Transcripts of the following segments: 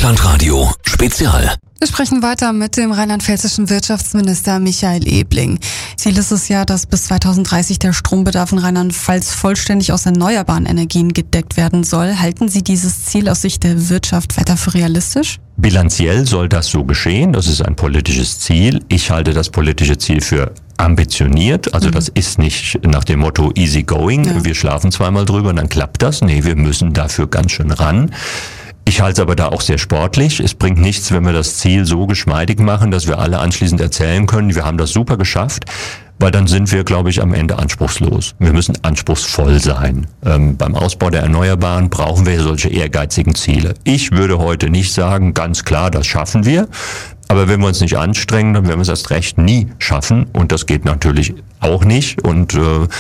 Rockland-Radio Spezial. Wir sprechen weiter mit dem rheinland-pfälzischen Wirtschaftsminister Michael Ebling. Ziel ist es ja, dass bis 2030 der Strombedarf in Rheinland-Pfalz vollständig aus erneuerbaren Energien gedeckt werden soll. Halten Sie dieses Ziel aus Sicht der Wirtschaft weiter für realistisch? Bilanziell soll das so geschehen. Das ist ein politisches Ziel. Ich halte das politische Ziel für ambitioniert. Also das ist nicht nach dem Motto easy going. Ja. Wir schlafen zweimal drüber und dann klappt das. Nee, wir müssen dafür ganz schön ran. Ich halte es aber da auch sehr sportlich. Es bringt nichts, wenn wir das Ziel so geschmeidig machen, dass wir alle anschließend erzählen können, wir haben das super geschafft, weil dann sind wir, glaube ich, am Ende anspruchslos. Wir müssen anspruchsvoll sein. Beim Ausbau der Erneuerbaren brauchen wir solche ehrgeizigen Ziele. Ich würde heute nicht sagen, ganz klar, das schaffen wir. Aber wenn wir uns nicht anstrengen, dann werden wir es erst recht nie schaffen. Und das geht natürlich auch nicht. Und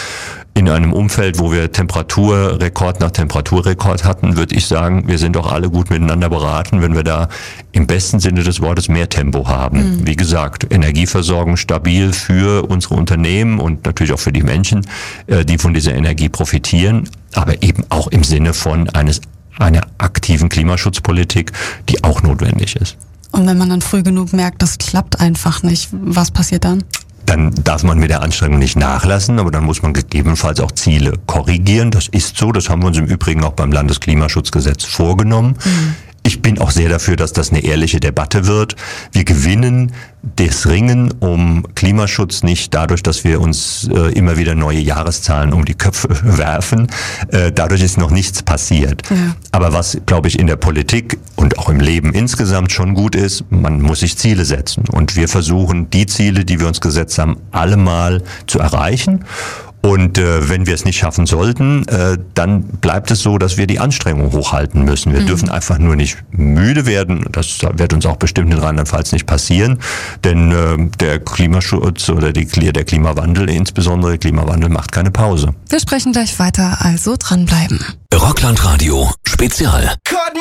in einem Umfeld, wo wir Temperaturrekord nach Temperaturrekord hatten, würde ich sagen, wir sind doch alle gut miteinander beraten, wenn wir da im besten Sinne des Wortes mehr Tempo haben. Wie gesagt, Energieversorgung stabil für unsere Unternehmen und natürlich auch für die Menschen, die von dieser Energie profitieren, aber eben auch im Sinne von einer aktiven Klimaschutzpolitik, die auch notwendig ist. Und wenn man dann früh genug merkt, das klappt einfach nicht, was passiert dann? Dann darf man mit der Anstrengung nicht nachlassen, aber dann muss man gegebenenfalls auch Ziele korrigieren. Das ist so, das haben wir uns im Übrigen auch beim Landesklimaschutzgesetz vorgenommen. Ich bin auch sehr dafür, dass das eine ehrliche Debatte wird. Wir gewinnen das Ringen um Klimaschutz nicht dadurch, dass wir uns immer wieder neue Jahreszahlen um die Köpfe werfen. Dadurch ist noch nichts passiert. Ja. Aber was, glaube ich, in der Politik und auch im Leben insgesamt schon gut ist, man muss sich Ziele setzen. Und wir versuchen, die Ziele, die wir uns gesetzt haben, allemal zu erreichen. Und wenn wir es nicht schaffen sollten, dann bleibt es so, dass wir die Anstrengung hochhalten müssen. Wir dürfen einfach nur nicht müde werden. Das wird uns auch bestimmt in Rheinland-Pfalz nicht passieren. Denn der Klimaschutz oder der Klimawandel, insbesondere Klimawandel, macht keine Pause. Wir sprechen gleich weiter, also dranbleiben. Rockland-Radio Spezial.